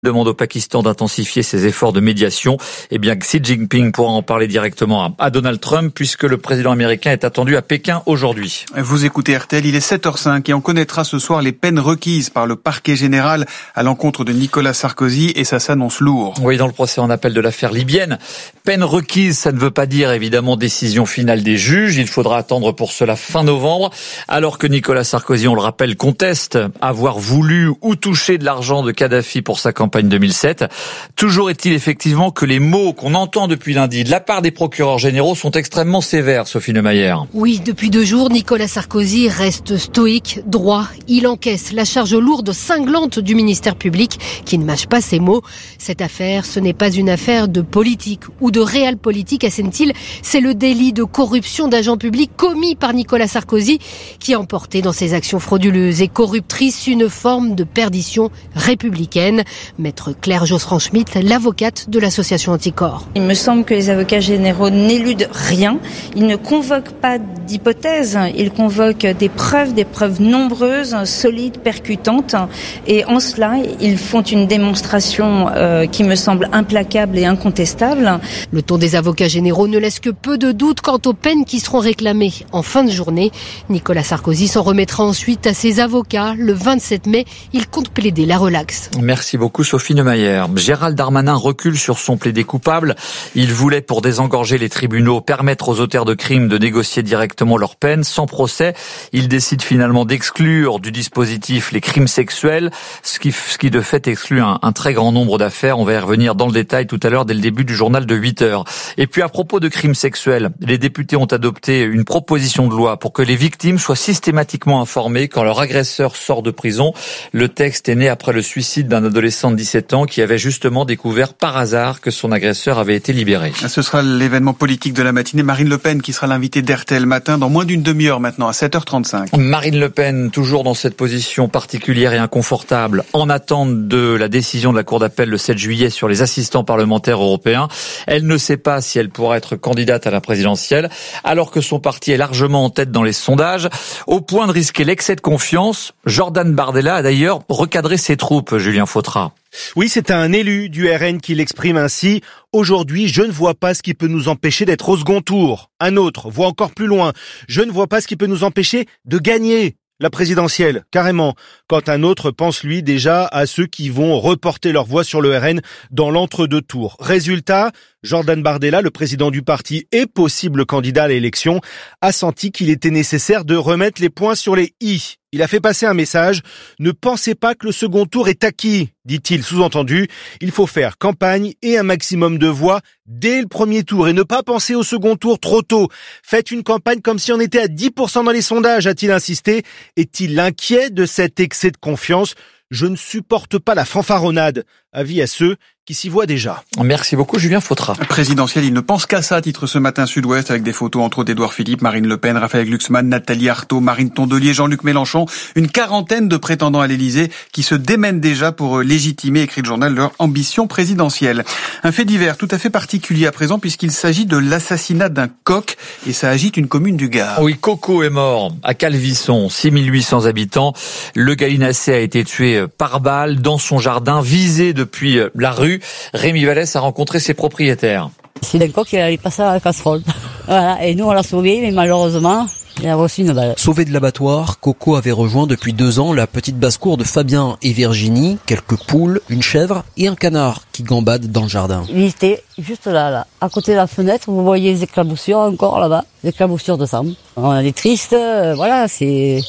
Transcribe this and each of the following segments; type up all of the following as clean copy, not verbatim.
demande au Pakistan d'intensifier ses efforts de médiation. Eh bien, Xi Jinping pourra en parler directement à Donald Trump puisque le président américain est attendu à Pékin aujourd'hui. Vous écoutez RTL, il est 7h05 et on connaîtra ce soir les peines requises par le parquet général à l'encontre de Nicolas Sarkozy et ça s'annonce lourd. Oui, dans le procès en appel de l'affaire libyenne. Peine requise, ça ne veut pas dire évidemment décision finale des juges. Il faudra attendre pour cela fin novembre. Alors que Nicolas Sarkozy, on le rappelle, conteste avoir voulu ou touché de l'argent de Kadhafi pour sa campagne 2007. Toujours est-il effectivement que les mots qu'on entend depuis lundi de la part des procureurs généraux sont extrêmement sévères, Sophie Neumayer. Oui, depuis 2 jours, Nicolas Sarkozy reste stoïque, droit. Il encaisse la charge lourde, cinglante du ministère public qui ne mâche pas ses mots. Cette affaire, ce n'est pas une affaire de politique ou de réelle politique, assène-t-il. C'est le délit de corruption d'agents publics commis par Nicolas Sarkozy qui a emporté dans ses actions frauduleuses et corruptrices une forme de perdition républicaine. Maître Claire Josserand-Schmitt, l'avocate de l'association Anticorps. Il me semble que les avocats généraux n'éludent rien. Ils ne convoquent pas d'hypothèses. Ils convoquent des preuves nombreuses, solides, percutantes. Et en cela, ils font une démonstration qui me semble implacable et incontestable. Le ton des avocats généraux ne laisse que peu de doute quant aux peines qui seront réclamées en fin de journée. Nicolas Sarkozy s'en remettra ensuite à ses avocats. Le 27 mai, il compte plaider la relaxe. Merci beaucoup Sophie Neumayer. Gérald Darmanin recule sur son plaidé coupable. Il voulait, pour désengorger les tribunaux, permettre aux auteurs de crimes de négocier directement leur peine sans procès. Il décide finalement d'exclure du dispositif les crimes sexuels, ce qui de fait exclut un très grand nombre d'affaires. On va y revenir dans le détail tout à l'heure dès le début du journal de 8h. Et puis à propos de crimes sexuels, les députés ont adopté une proposition de loi pour que les victimes soient systématiquement informées quand leur agresseur sort de prison. Le texte est né après le suicide d'un adolescent de 17 ans qui avait justement découvert par hasard que son agresseur avait été libéré. Ce sera l'événement politique de la matinée. Marine Le Pen qui sera l'invitée d'RTL Matin dans moins d'une demi-heure maintenant, à 7h35. Marine Le Pen, toujours dans cette position particulière et inconfortable, en attente de la décision de la Cour d'appel le 7 juillet sur les assistants parlementaires européens. Elle ne sait pas si elle pourra être candidate à la présidentielle, alors que son parti est largement en tête dans les sondages. Au point de risquer l'excès de confiance, Jordan Bardella a d'ailleurs recadré ses troupes, Julien Fautra. Oui, c'est un élu du RN qui l'exprime ainsi. Aujourd'hui, je ne vois pas ce qui peut nous empêcher d'être au second tour. Un autre voit encore plus loin. Je ne vois pas ce qui peut nous empêcher de gagner la présidentielle, carrément. Quand un autre pense, lui, déjà à ceux qui vont reporter leur voix sur le RN dans l'entre-deux tours. Résultat, Jordan Bardella, le président du parti et possible candidat à l'élection, a senti qu'il était nécessaire de remettre les points sur les i. Il a fait passer un message. Ne pensez pas que le second tour est acquis, dit-il, sous-entendu. Il faut faire campagne et un maximum de voix dès le premier tour et ne pas penser au second tour trop tôt. Faites une campagne comme si on était à 10% dans les sondages, a-t-il insisté. Est-il inquiet de cet excès de confiance ? Je ne supporte pas la fanfaronnade. Avis à ceux qui s'y voient déjà. Merci beaucoup Julien Fautra. Présidentiel, il ne pense qu'à ça, titre ce matin Sud-Ouest, avec des photos entre autres d'Édouard Philippe, Marine Le Pen, Raphaël Glucksmann, Nathalie Arthaud, Marine Tondelier, Jean-Luc Mélenchon. Une quarantaine de prétendants à l'Élysée qui se démènent déjà pour légitimer, écrit le journal, leur ambition présidentielle. Un fait divers tout à fait particulier à présent puisqu'il s'agit de l'assassinat d'un coq et ça agite une commune du Gard. Oui, Coco est mort à Calvisson, 6800 habitants. Le gallinacé a été tué par balle dans son jardin, visé depuis la rue. Rémi Vallès a rencontré ses propriétaires. C'est un coq qui allait passer à la casserole. Voilà. Et nous, on l'a sauvé, mais malheureusement, il a reçu une balle. Sauvé de l'abattoir, Coco avait rejoint depuis 2 ans la petite basse-cour de Fabien et Virginie, quelques poules, une chèvre et un canard qui gambade dans le jardin. Il était juste là, à côté de la fenêtre, vous voyez les éclaboussures encore là-bas, les éclaboussures de sang. On est triste, voilà, c'est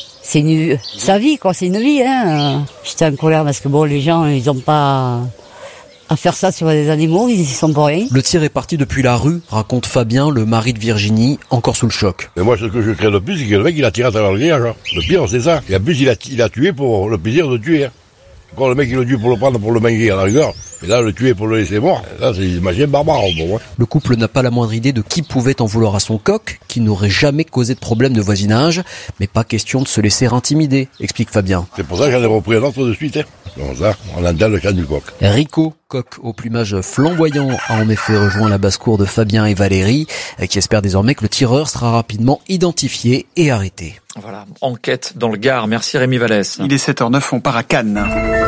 sa vie, quoi, c'est une vie, hein. J'étais en colère parce que bon, les gens, ils ont pas à faire ça sur des animaux, ils y sont pour rien. Le tir est parti depuis la rue, raconte Fabien, le mari de Virginie, encore sous le choc. Mais moi, ce que je crains le plus, c'est que le mec, il a tiré à travers le grillage. Hein. Le pire, c'est ça. Et en plus, il a tué pour le plaisir de tuer. Hein. Quand le mec, il le tue pour le prendre, pour le manger à la rigueur. Et là, le tuer pour le laisser mort, là, c'est imagine barbare pour moi. Le couple n'a pas la moindre idée de qui pouvait en vouloir à son coq, qui n'aurait jamais causé de problème de voisinage, mais pas question de se laisser intimider, explique Fabien. C'est pour ça que j'en ai repris un autre de suite. Hein. Donc ça, on entend le cas du coq. Rico, coq au plumage flamboyant, a en effet rejoint la basse-cour de Fabien et Valérie, qui espèrent désormais que le tireur sera rapidement identifié et arrêté. Voilà, enquête dans le Gard. Merci Rémi Vallès. Il est 7h09, on part à Cannes.